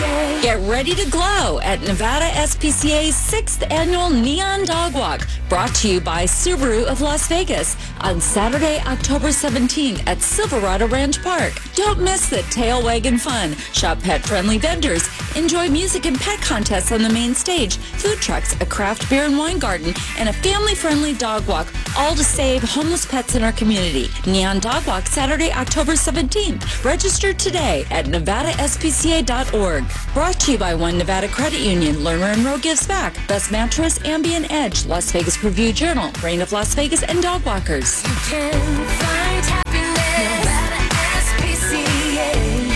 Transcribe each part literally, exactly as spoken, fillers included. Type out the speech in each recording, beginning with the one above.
A. Get ready to glow at Nevada S P C A's sixth Annual Neon Dog Walk, brought to you by Subaru of Las Vegas on Saturday, October seventeenth at Silverado Ranch Park. Don't miss the tail wagging fun. Shop pet-friendly vendors. Enjoy music and pet contests on the main stage, food trucks, a craft beer and wine garden, and a family-friendly dog walk, all to save homeless pets in our community. Neon Dog Walk, Saturday, October seventeenth. Register today at nevada s p c a dot org. Brought to you by One Nevada Credit Union. Lerner and Rowe gives back. Best Mattress, Ambient Edge, Las Vegas Review Journal, Reign of Las Vegas, and Dog Walkers. You can find happiness. Nevada S P C A.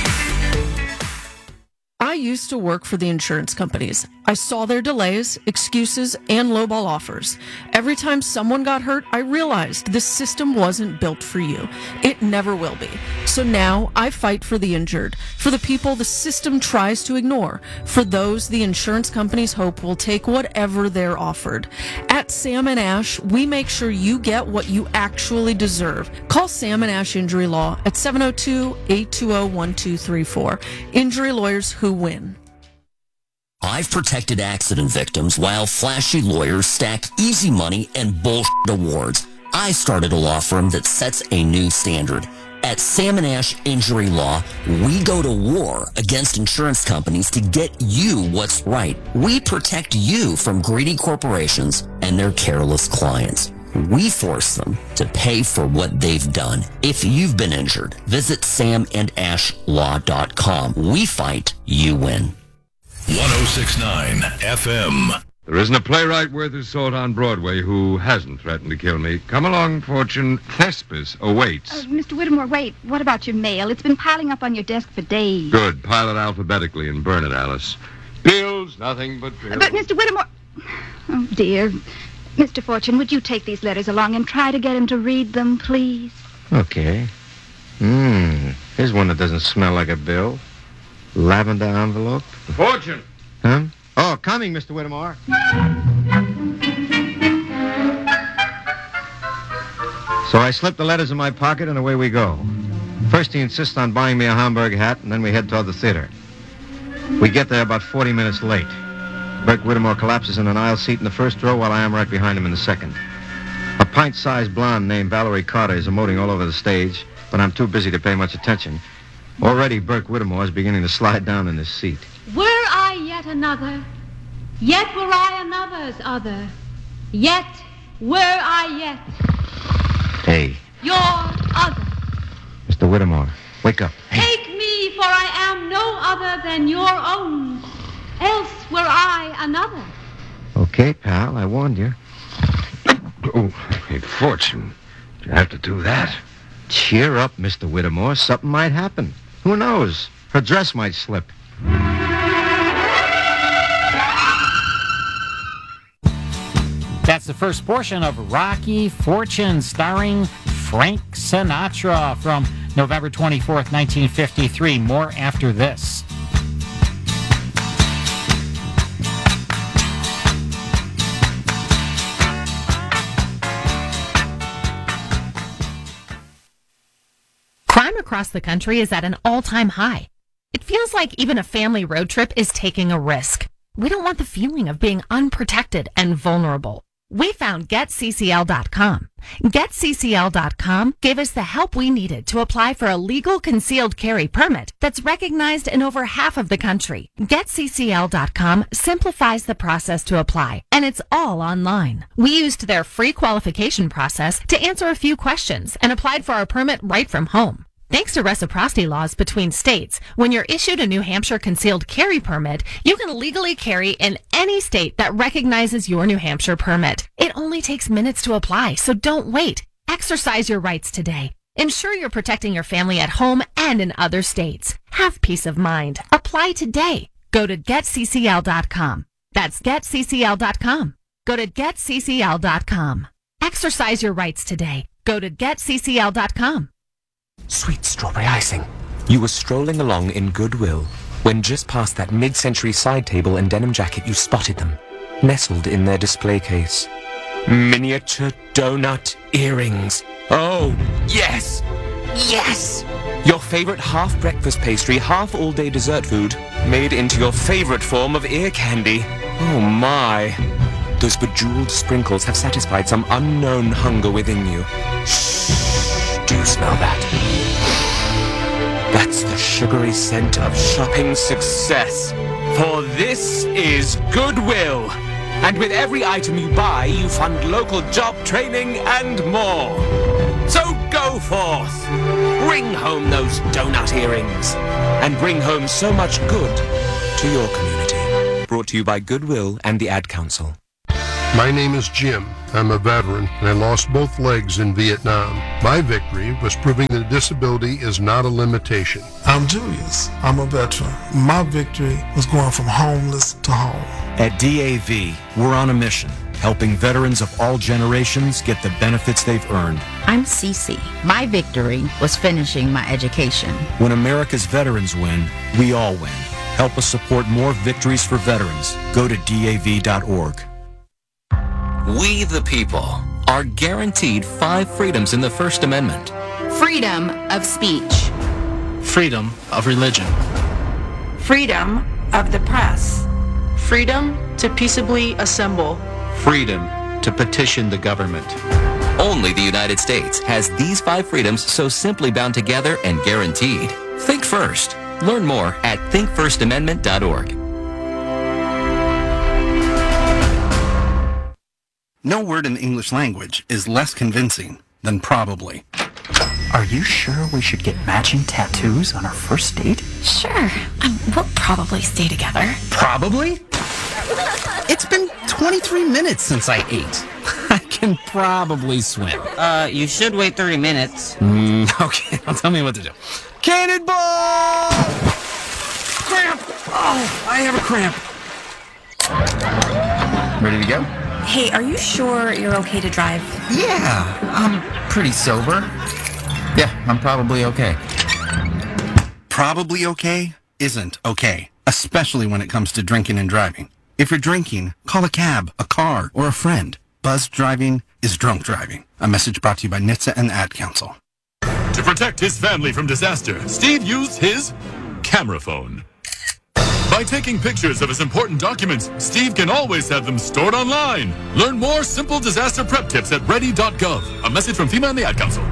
I used to work for the insurance companies. I saw their delays, excuses, and lowball offers. Every time someone got hurt, I realized this system wasn't built for you. It never will be. So now I fight for the injured, for the people the system tries to ignore, for those the insurance companies hope will take whatever they're offered. At Sam and Ash, we make sure you get what you actually deserve. Call Sam and Ash Injury Law at seven oh two, eight two zero, one two three four. Injury lawyers who win. I've protected accident victims while flashy lawyers stack easy money and bullshit awards. I started a law firm that sets a new standard. At Sam and Ash Injury Law, we go to war against insurance companies to get you what's right. We protect you from greedy corporations and their careless clients. We force them to pay for what they've done. If you've been injured, visit sam and ash law dot com. We fight, you win. one oh six point nine F M. There isn't a playwright worth his salt on Broadway who hasn't threatened to kill me. Come along, Fortune. Thespis awaits. Uh, Mister Whittemore, wait. What about your mail? It's been piling up on your desk for days. Good. Pile it alphabetically and burn it, Alice. Bills, nothing but bills. But, Mister Whittemore... Oh, dear. Mister Fortune, would you take these letters along and try to get him to read them, please? Okay. Mmm. Here's one that doesn't smell like a bill. Lavender envelope. Fortune! Huh? Oh, coming, Mister Whittemore. So I slip the letters in my pocket and away we go. First he insists on buying me a Hamburg hat, and then we head toward the theater. We get there about forty minutes late. Burke Whittemore collapses in an aisle seat in the first row while I am right behind him in the second. A pint-sized blonde named Valerie Carter is emoting all over the stage, but I'm too busy to pay much attention. Already Burke Whittemore is beginning to slide down in his seat. Were I yet another, yet were I another's other, yet were I yet Hey, your other. Mister Whittemore, wake up. Hey. Take me, for I am no other than your own, else were I another. Okay, pal, I warned you. Oh, hey, Fortune. Did you have to do that? Cheer up, Mister Whittemore. Something might happen. Who knows? Her dress might slip. That's the first portion of Rocky Fortune, starring Frank Sinatra from November twenty-fourth, nineteen fifty-three. More after this. Crime across the country is at an all-time high. It feels like even a family road trip is taking a risk. We don't want the feeling of being unprotected and vulnerable. We found Get C C L dot com. Get C C L dot com gave us the help we needed to apply for a legal concealed carry permit that's recognized in over half of the country. Get C C L dot com simplifies the process to apply, and it's all online. We used their free qualification process to answer a few questions and applied for our permit right from home. Thanks to reciprocity laws between states, when you're issued a New Hampshire concealed carry permit, you can legally carry in any state that recognizes your New Hampshire permit. It only takes minutes to apply, so don't wait. Exercise your rights today. Ensure you're protecting your family at home and in other states. Have peace of mind. Apply today. Go to Get C C L dot com. That's Get C C L dot com. Go to Get C C L dot com. Exercise your rights today. Go to Get C C L dot com. Sweet strawberry icing. You were strolling along in goodwill when just past that mid-century side table and denim jacket you spotted them, nestled in their display case. Miniature donut earrings. Oh, yes! Yes! Your favorite half-breakfast pastry, half-all-day dessert food, made into your favorite form of ear candy. Oh my. Those bejeweled sprinkles have satisfied some unknown hunger within you. Shh. Do you smell that? That's the sugary scent of shopping success. For this is Goodwill. And with every item you buy, you fund local job training and more. So go forth. Bring home those donut earrings. And bring home so much good to your community. Brought to you by Goodwill and the Ad Council. My name is Jim. I'm a veteran, and I lost both legs in Vietnam. My victory was proving that disability is not a limitation. I'm Julius. I'm a veteran. My victory was going from homeless to home. At D A V, we're on a mission, helping veterans of all generations get the benefits they've earned. I'm Cece. My victory was finishing my education. When America's veterans win, we all win. Help us support more victories for veterans. Go to D A V dot org. We the people are guaranteed five freedoms in the First Amendment. Freedom of speech. Freedom of religion. Freedom of the press. Freedom to peaceably assemble. Freedom to petition the government. Only the United States has these five freedoms so simply bound together and guaranteed. Think first. Learn more at think first amendment dot org. No word in the English language is less convincing than probably. Are you sure we should get matching tattoos on our first date? Sure. Um, we'll probably stay together. Probably? It's been twenty-three minutes since I ate. I can probably swim. Uh, you should wait thirty minutes. Mm, okay, well, tell me what to do. Cannonball! Cramp! Oh, I have a cramp. Ready to go? Hey, are you sure you're okay to drive? Yeah, I'm pretty sober. Yeah, I'm probably okay. Probably okay isn't okay, especially when it comes to drinking and driving. If you're drinking, call a cab, a car, or a friend. Buzzed driving is drunk driving. A message brought to you by N H T S A and the Ad Council. To protect his family from disaster, Steve used his camera phone. By taking pictures of his important documents, Steve can always have them stored online. Learn more simple disaster prep tips at ready dot gov. A message from FEMA and the Ad Council.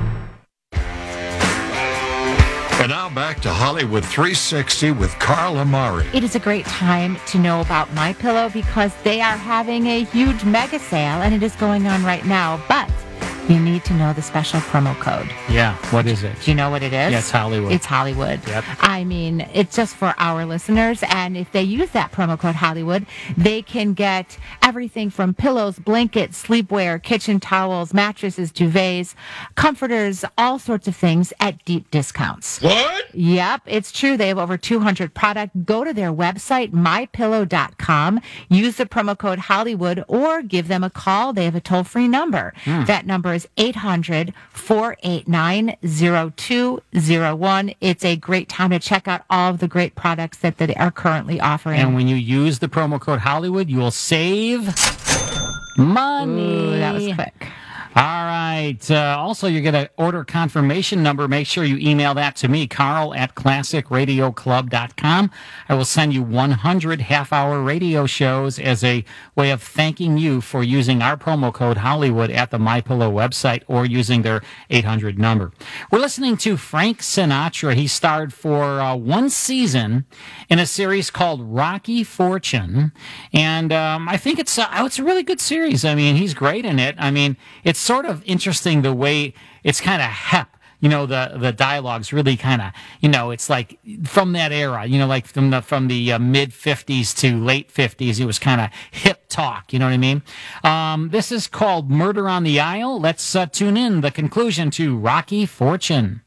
And now back to Hollywood three sixty with Carl Amari. It is a great time to know about MyPillow because they are having a huge mega sale and it is going on right now. But you need to know the special promo code. Yeah, what is it? Do you know what it is? Yeah, it's Hollywood. It's Hollywood. Yep. I mean, it's just for our listeners, and if they use that promo code Hollywood, they can get everything from pillows, blankets, sleepwear, kitchen towels, mattresses, duvets, comforters, all sorts of things at deep discounts. What? Yep, it's true. They have over two hundred products. Go to their website, my pillow dot com, use the promo code Hollywood, or give them a call. They have a toll-free number. Hmm. That number is eight hundred, four eight nine, zero two zero one. It's a great time to check out all of the great products that they are currently offering. And when you use the promo code Hollywood, you will save money. Ooh, that was quick. All right. Uh, also, you're going to order confirmation number. Make sure you email that to me, Carl at classic radio club dot com. I will send you one hundred half-hour radio shows as a way of thanking you for using our promo code Hollywood at the MyPillow website or using their eight hundred number. We're listening to Frank Sinatra. He starred for uh, one season in a series called Rocky Fortune, and um, I think it's uh, it's a really good series. I mean, he's great in it. I mean, it's sort of interesting the way it's kind of hep. You know, the the dialogue's really kind of, you know, it's like from that era, you know, like from the from the uh, mid fifties to late fifties, it was kind of hip talk, you know what I mean? Um, this is called Murder on the Isle. Let's uh, tune in the conclusion to Rocky Fortune.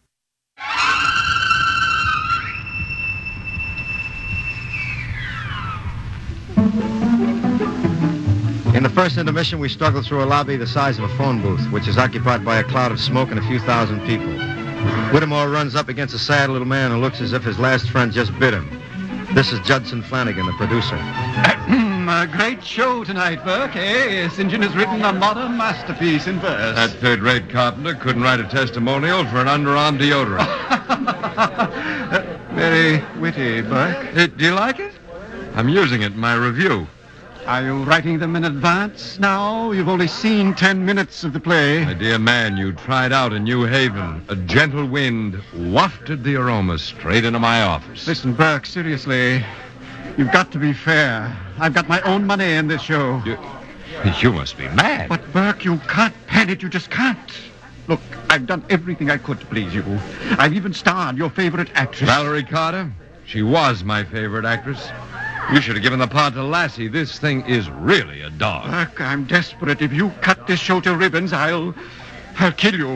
In the first intermission, we struggled through a lobby the size of a phone booth, which is occupied by a cloud of smoke and a few thousand people. Whittemore runs up against a sad little man who looks as if his last friend just bit him. This is Judson Flanagan, the producer. A great show tonight, Burke, eh? St. John has written a modern masterpiece in verse. That third-rate carpenter couldn't write a testimonial for an underarm deodorant. Very witty, Burke. Uh, do you like it? I'm using it in my review. Are you writing them in advance now? You've only seen ten minutes of the play. My dear man, you tried out in New Haven. A gentle wind wafted the aroma straight into my office. Listen, Burke, seriously. You've got to be fair. I've got my own money in this show. You, you must be mad. But, Burke, you can't pen it. You just can't. Look, I've done everything I could to please you. I've even starred your favorite actress. Valerie Carter? She was my favorite actress. You should have given the part to Lassie. This thing is really a dog. Burke, I'm desperate. If you cut this show to ribbons, I'll... I'll kill you.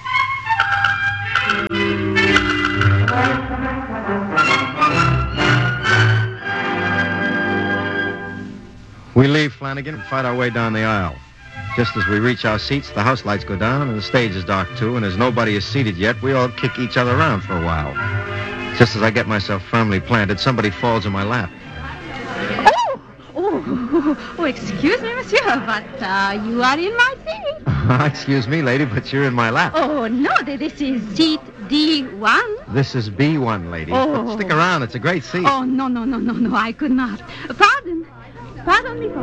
We leave Flanagan and fight our way down the aisle. Just as we reach our seats, the house lights go down and the stage is dark too, and as nobody is seated yet, we all kick each other around for a while. Just as I get myself firmly planted, somebody falls in my lap. Oh, oh, oh, excuse me, monsieur, but uh, you are in my seat. Excuse me, lady, but you're in my lap. Oh, no, this is seat D one. This is B one, lady. Oh. But stick around, it's a great seat. Oh, no, no, no, no, no, I could not. Pardon. Pardon me,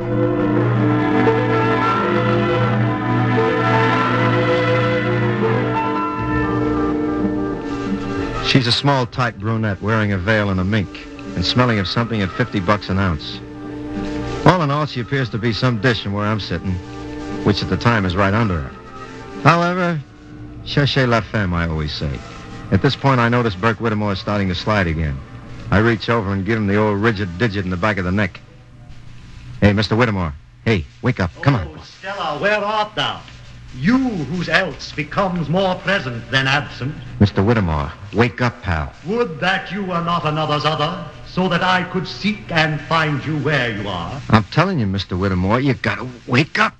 She's a small, tight brunette wearing a veil and a mink and smelling of something at fifty bucks an ounce. All in all, she appears to be some dish from where I'm sitting, which at the time is right under her. However, cherchez la femme, I always say. At this point, I notice Burke Whittemore is starting to slide again. I reach over and give him the old rigid digit in the back of the neck. Hey, Mister Whittemore. Hey, wake up. Come on. Oh, Stella, where art thou? You whose else becomes more present than absent. Mister Whittemore, wake up, pal. Would that you were not another's other, so that I could seek and find you where you are. I'm telling you, Mister Whittemore, you gotta wake up.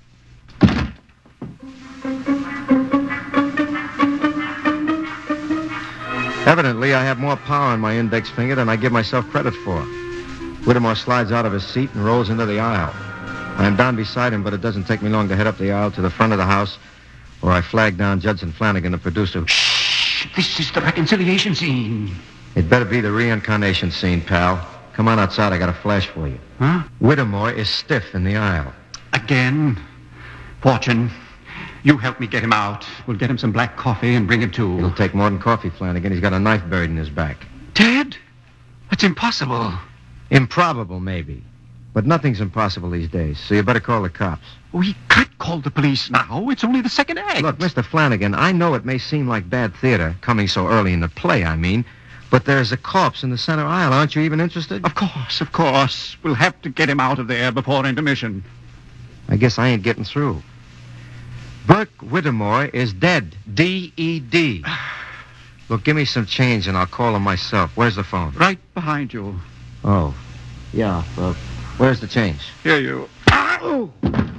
Evidently, I have more power on my index finger than I give myself credit for. Whittemore slides out of his seat and rolls into the aisle. I'm down beside him, but it doesn't take me long to head up the aisle to the front of the house, where I flag down Judson Flanagan, the producer. Shh! This is the reconciliation scene. It better be the reincarnation scene, pal. Come on outside, I got a flash for you. Huh? Whittemore is stiff in the aisle. Again? Fortune, you help me get him out. We'll get him some black coffee and bring him to. It'll take more than coffee, Flanagan. He's got a knife buried in his back. Ted? That's impossible. Improbable, maybe. But nothing's impossible these days, so you better call the cops. We can't call the police now. It's only the second act. Look, Mister Flanagan, I know it may seem like bad theater, coming so early in the play, I mean, but there's a corpse in the center aisle. Aren't you even interested? Of course, of course. We'll have to get him out of there before intermission. I guess I ain't getting through. Burke Whittemore is dead. D E D Look, give me some change and I'll call him myself. Where's the phone? Right behind you. Oh, yeah, uh, where's the change? Here you. Oh!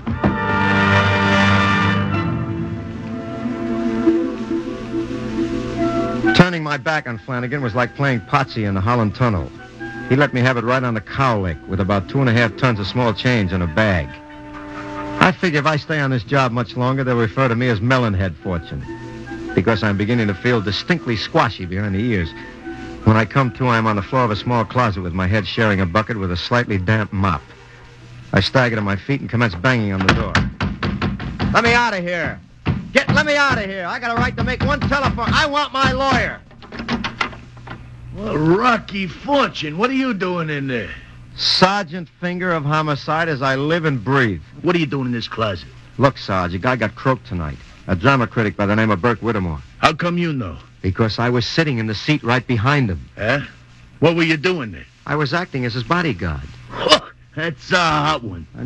Turning my back on Flanagan was like playing Potsy in the Holland Tunnel. He let me have it right on the cowlick with about two and a half tons of small change in a bag. I figure if I stay on this job much longer, they'll refer to me as Melonhead Fortune, because I'm beginning to feel distinctly squashy behind the ears. When I come to, I'm on the floor of a small closet with my head sharing a bucket with a slightly damp mop. I stagger to my feet and commence banging on the door. Let me out of here. Get, let me out of here. I got a right to make one telephone. I want my lawyer. Well, Rocky Fortune, what are you doing in there? Sergeant Finger of Homicide as I live and breathe. What are you doing in this closet? Look, Sarge, a guy got croaked tonight. A drama critic by the name of Burke Whittemore. How come you know? Because I was sitting in the seat right behind him. Huh? What were you doing there? I was acting as his bodyguard. Oh, that's a hot one. I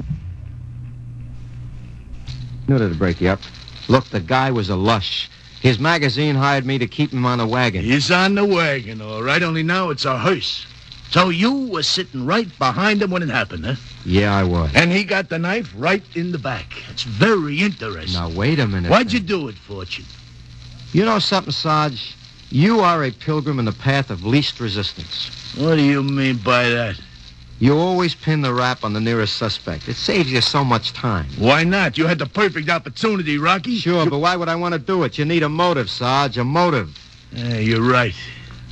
knew that'd break you up. Look, the guy was a lush. His magazine hired me to keep him on the wagon. He's on the wagon, all right, only now it's a hearse. So you were sitting right behind him when it happened, huh? Yeah, I was. And he got the knife right in the back. It's very interesting. Now, wait a minute. Why'd then. you do it, Fortune? You know something, Sarge? You are a pilgrim in the path of least resistance. What do you mean by that? You always pin the rap on the nearest suspect. It saves you so much time. Why not? You had the perfect opportunity, Rocky. Sure, you... but why would I want to do it? You need a motive, Sarge, a motive. Yeah, you're right.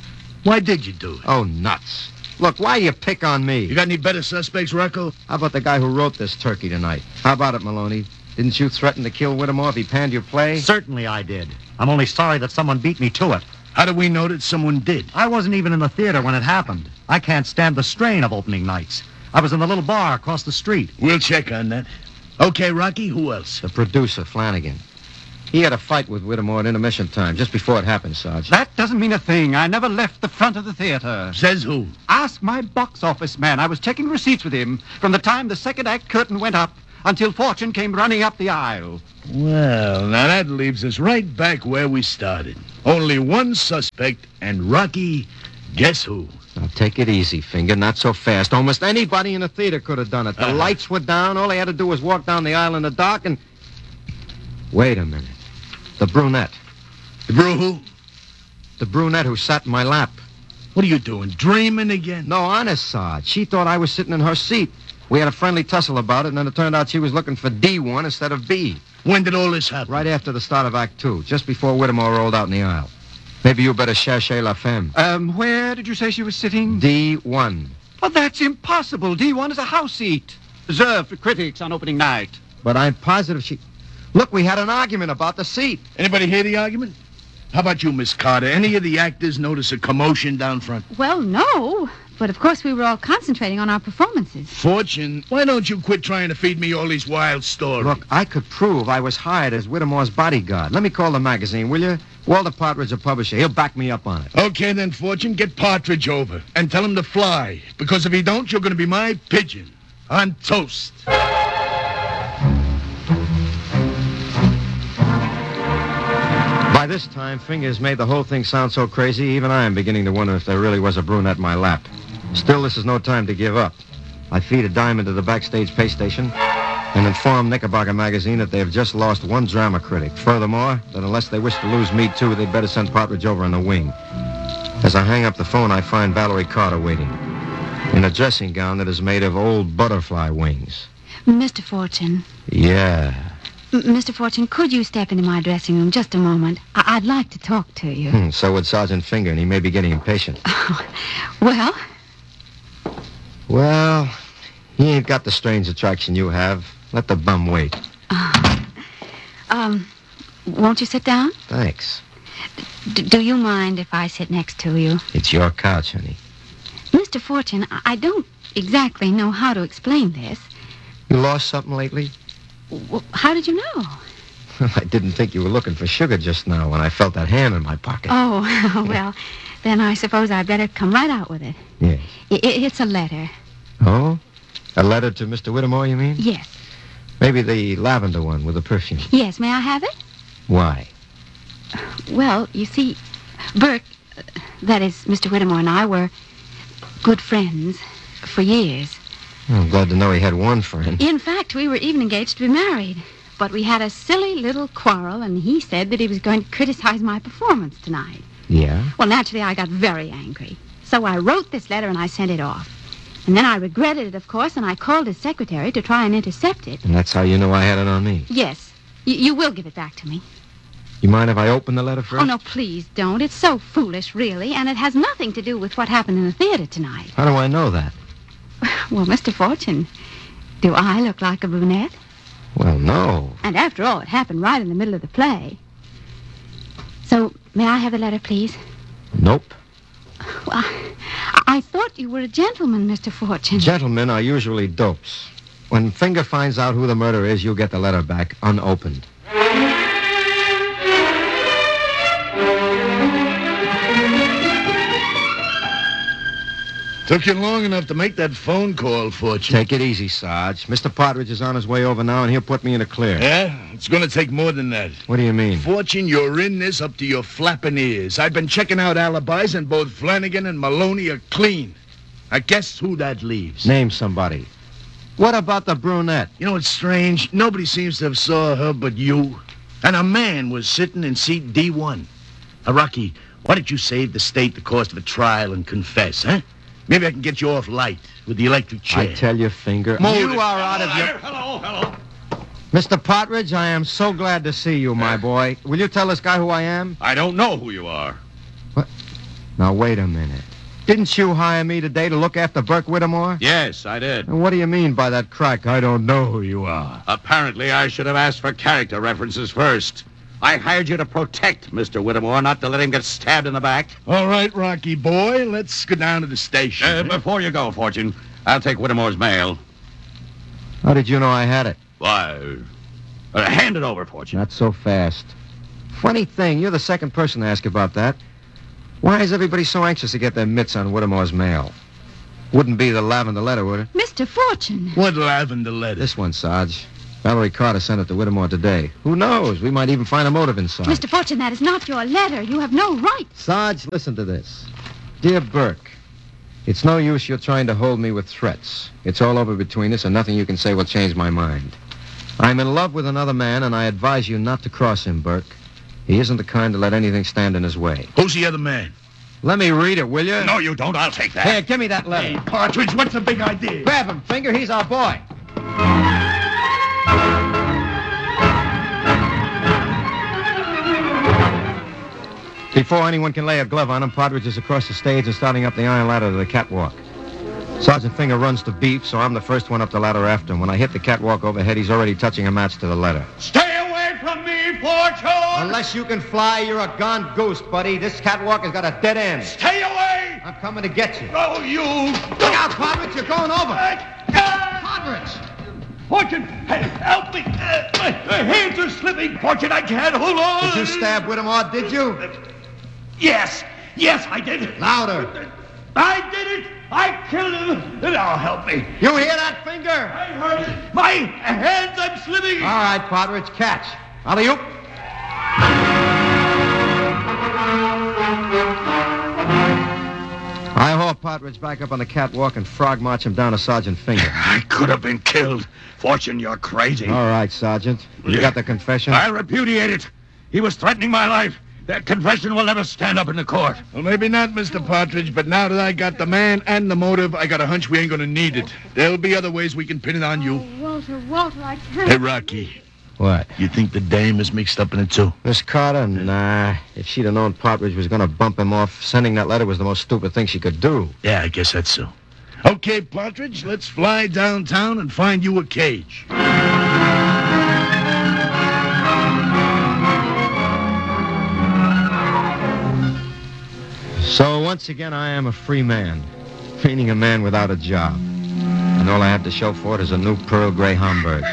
Why did you do it? Oh, nuts. Look, why you pick on me? You got any better suspects, Rocco? How about the guy who wrote this turkey tonight? How about it, Maloney? Didn't you threaten to kill Whittemore if he panned your play? Certainly I did. I'm only sorry that someone beat me to it. How do we know that someone did? I wasn't even in the theater when it happened. I can't stand the strain of opening nights. I was in the little bar across the street. We'll check on that. Okay, Rocky, who else? The producer, Flanagan. He had a fight with Whittemore at intermission time, just before it happened, Sarge. That doesn't mean a thing. I never left the front of the theater. Says who? Ask my box office man. I was checking receipts with him from the time the second act curtain went up until Fortune came running up the aisle. Well, now that leaves us right back where we started. Only one suspect, and Rocky, guess who? Now, take it easy, Finger. Not so fast. Almost anybody in the theater could have done it. The Uh-huh. lights were down. All they had to do was walk down the aisle in the dark and... Wait a minute. The brunette. The bru who? The brunette who sat in my lap. What are you doing, dreaming again? No, honest, Sarge. She thought I was sitting in her seat. We had a friendly tussle about it, and then it turned out she was looking for D one instead of B. When did all this happen? Right after the start of Act Two, just before Whittemore rolled out in the aisle. Maybe you better chercher la femme. Um, where did you say she was sitting? D one. Well, that's impossible. D one is a house seat, reserved for critics on opening night. But I'm positive she... Look, we had an argument about the seat. Anybody hear the argument? How about you, Miss Carter? Any of the actors notice a commotion down front? Well, no. But, of course, we were all concentrating on our performances. Fortune, why don't you quit trying to feed me all these wild stories? Look, I could prove I was hired as Whittemore's bodyguard. Let me call the magazine, will you? Walter Partridge, a publisher. He'll back me up on it. Okay, then, Fortune, get Partridge over and tell him to fly. Because if he don't, you're going to be my pigeon on toast. By this time, Fingers made the whole thing sound so crazy, even I am beginning to wonder if there really was a brunette in my lap. Still, this is no time to give up. I feed a dime into the backstage pay station and inform Knickerbocker magazine that they have just lost one drama critic. Furthermore, that unless they wish to lose me, too, they'd better send Partridge over in the wing. As I hang up the phone, I find Valerie Carter waiting in a dressing gown that is made of old butterfly wings. Mister Fortune. Yeah. M- Mister Fortune, could you step into my dressing room just a moment? I- I'd like to talk to you. Hmm, so would Sergeant Finger, and he may be getting impatient. Well? Well, he ain't got the strange attraction you have. Let the bum wait. Uh, um, won't you sit down? Thanks. D- do you mind if I sit next to you? It's your couch, honey. Mister Fortune, I, I don't exactly know how to explain this. You lost something lately? W- how did you know? I didn't think you were looking for sugar just now when I felt that hand in my pocket. Oh, well, then I suppose I'd better come right out with it. Yes. I- it's a letter. Oh? A letter to Mister Whittemore, you mean? Yes. Maybe the lavender one with the perfume. Yes, may I have it? Why? Well, you see, Burke, uh, that is, Mister Whittemore and I were good friends for years. I'm glad to know he had one friend. In fact, we were even engaged to be married. But we had a silly little quarrel, and he said that he was going to criticize my performance tonight. Yeah? Well, naturally, I got very angry. So I wrote this letter and I sent it off. And then I regretted it, of course, and I called his secretary to try and intercept it. And that's how you know I had it on me. Yes. Y- you will give it back to me. You mind if I open the letter first? Oh, no, please don't. It's so foolish, really, and it has nothing to do with what happened in the theater tonight. How do I know that? Well, Mister Fortune, do I look like a brunette? Well, no. And after all, it happened right in the middle of the play. So, may I have the letter, please? Nope. Well, I, I thought you were a gentleman, Mister Fortune. Gentlemen are usually dopes. When Finger finds out who the murderer is, you'll get the letter back unopened. Took you long enough to make that phone call, Fortune. Take it easy, Sarge. Mister Partridge is on his way over now, and he'll put me in a clear. Yeah? It's going to take more than that. What do you mean? Fortune, you're in this up to your flapping ears. I've been checking out alibis, and both Flanagan and Maloney are clean. I guess who that leaves? Name somebody. What about the brunette? You know, it's strange. Nobody seems to have saw her but you. And a man was sitting in seat D one. Now, Rocky, why don't you save the state the cost of a trial and confess, huh? Maybe I can get you off light with the electric chair. I tell you, Finger, Mold you it. are out of your... Hello, hello. Mister Partridge, I am so glad to see you, my boy. Will you tell this guy who I am? I don't know who you are. What? Now, wait a minute. Didn't you hire me today to look after Burke Whittemore? Yes, I did. And what do you mean by that crack? I don't know who you are. Apparently, I should have asked for character references first. I hired you to protect Mister Whittemore, not to let him get stabbed in the back. All right, Rocky boy, let's go down to the station. Uh, before you go, Fortune, I'll take Whittemore's mail. How did you know I had it? Why, uh, hand it over, Fortune. Not so fast. Funny thing, you're the second person to ask about that. Why is everybody so anxious to get their mitts on Whittemore's mail? Wouldn't be the lavender letter, would it? Mister Fortune. What lavender letter? This one, Sarge. Valerie Carter sent it to Whittemore today. Who knows? We might even find a motive inside. Mister Fortune, that is not your letter. You have no right. Sarge, listen to this. Dear Burke, it's no use you're trying to hold me with threats. It's all over between us, and nothing you can say will change my mind. I'm in love with another man, and I advise you not to cross him, Burke. He isn't the kind to let anything stand in his way. Who's the other man? Let me read it, will you? No, you don't. I'll take that. Here, give me that letter. Hey, Partridge, what's the big idea? Grab him, Finger. He's our boy. Before anyone can lay a glove on him, Partridge is across the stage and starting up the iron ladder to the catwalk. Sergeant Finger runs to beat, so I'm the first one up the ladder after him. When I hit the catwalk overhead, he's already touching a match to the letter. Stay away from me, Fortune! Unless you can fly, you're a gone goose, buddy. This catwalk has got a dead end. Stay away! I'm coming to get you. Oh, you... Look out, Partridge, you're going over. Partridge! Fortune, hey, help me! Uh, my, my hands are slipping. Fortune, I can't hold on. Did you stab Whittemore, did you? Yes, yes, I did. Louder. I did it. I killed him. Now help me. You hear that, Finger? I heard it. My hands, I'm slipping. All right, Partridge, catch. Alley-oop. I haul Partridge back up on the catwalk and frog march him down to Sergeant Finger. I could have been killed. Fortune, you're crazy. All right, Sergeant. You Yeah. got the confession? I repudiate it. He was threatening my life. That confession will never stand up in the court. Well, maybe not, Mister Partridge, but now that I got the man and the motive, I got a hunch we ain't gonna need it. There'll be other ways we can pin it on you. Oh, Walter, Walter, I can't. Hey, Rocky. What? You think the dame is mixed up in it, too? Miss Carter? Nah. If she'd have known Partridge was going to bump him off, sending that letter was the most stupid thing she could do. Yeah, I guess that's so. Okay, Partridge, let's fly downtown and find you a cage. So once again, I am a free man, meaning a man without a job. And all I have to show for it is a new Pearl Grey Homburg.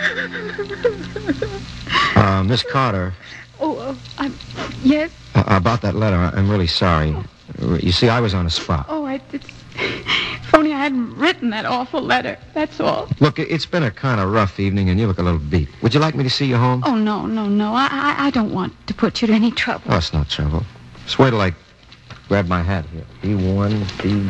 Uh, Miss Carter. Oh, uh, I'm... Yes? Uh, about that letter, I'm really sorry. You see, I was on a spot. Oh, I... It's... If only I hadn't written that awful letter. That's all. Look, it's been a kind of rough evening, and you look a little beat. Would you like me to see you home? Oh, no, no, no. I, I, I don't want to put you to any trouble. Oh, it's no trouble. Just wait till I grab my hat here. B one, B...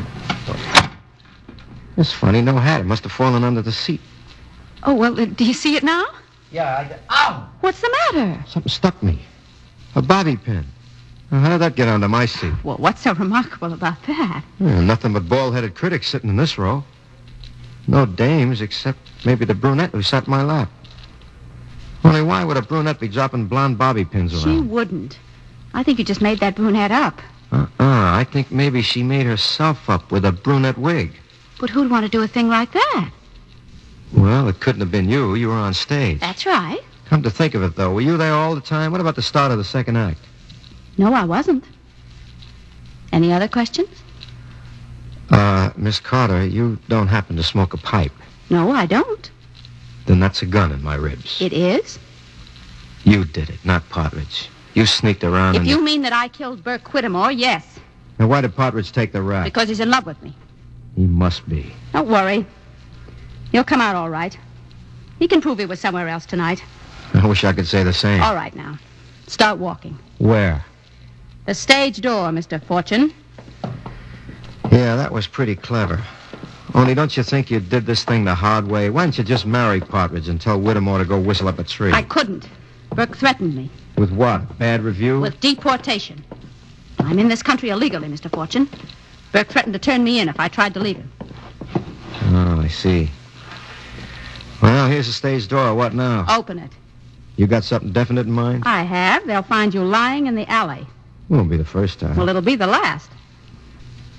It's funny, no hat. It must have fallen under the seat. Oh, well, uh, do you see it now? Yeah, I... Ow! What's the matter? Something stuck me. A bobby pin. Well, how did that get under my seat? Well, what's so remarkable about that? Well, nothing but bald-headed critics sitting in this row. No dames, except maybe the brunette who sat in my lap. Only why would a brunette be dropping blonde bobby pins around? She wouldn't. I think you just made that brunette up. Uh-uh. I think maybe she made herself up with a brunette wig. But who'd want to do a thing like that? Well, it couldn't have been you. You were on stage. That's right. Come to think of it, though, were you there all the time? What about the start of the second act? No, I wasn't. Any other questions? Uh, Miss Carter, you don't happen to smoke a pipe. No, I don't. Then that's a gun in my ribs. It is? You did it, not Partridge. You sneaked around If and... you mean that I killed Burke Whittemore, yes. Now, why did Partridge take the rap? Because he's in love with me. He must be. Don't worry. He'll come out all right. He can prove he was somewhere else tonight. I wish I could say the same. All right, now. Start walking. Where? The stage door, Mister Fortune. Yeah, that was pretty clever. Only don't you think you did this thing the hard way? Why didn't you just marry Partridge and tell Whittemore to go whistle up a tree? I couldn't. Burke threatened me. With what? Bad review? With deportation. I'm in this country illegally, Mister Fortune. Burke threatened to turn me in if I tried to leave him. Oh, I see. Well, here's the stage door. What now? Open it. You got something definite in mind? I have. They'll find you lying in the alley. Won't be the first time. Well, it'll be the last.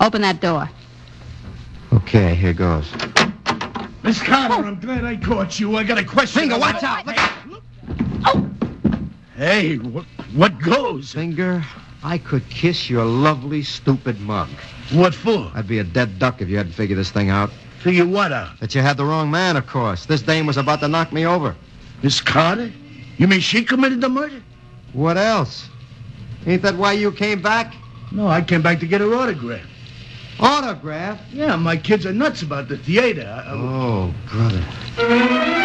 Open that door. Okay, here goes. Miss Carter, I'm glad I caught you. I got a question. Finger, I watch wanna- out. Look. Hey, what, what goes? Finger, I could kiss your lovely, stupid mug. What for? I'd be a dead duck if you hadn't figured this thing out. Figure what out? That you had the wrong man, of course. This dame was about to knock me over. Miss Carter? You mean she committed the murder? What else? Ain't that why you came back? No, I came back to get her autograph. Autograph? Yeah, my kids are nuts about the theater. I, I... Oh, brother.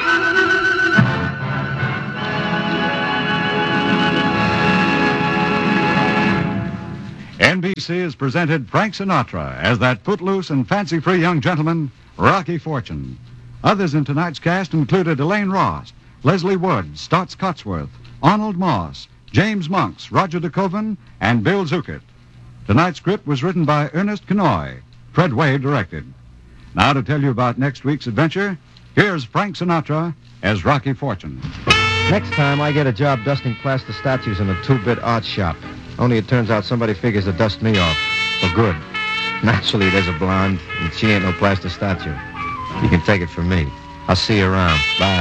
N B C has presented Frank Sinatra as that footloose and fancy-free young gentleman, Rocky Fortune. Others in tonight's cast included Elaine Ross, Leslie Wood, Stotts Cotsworth, Arnold Moss, James Monks, Roger DeKoven, and Bill Zuckert. Tonight's script was written by Ernest Kenoy. Fred Wade directed. Now to tell you about next week's adventure, here's Frank Sinatra as Rocky Fortune. Next time, I get a job dusting plaster statues in a two-bit art shop. Only it turns out somebody figures to dust me off. For good. Naturally, there's a blonde, and she ain't no plaster statue. You can take it from me. I'll see you around. Bye.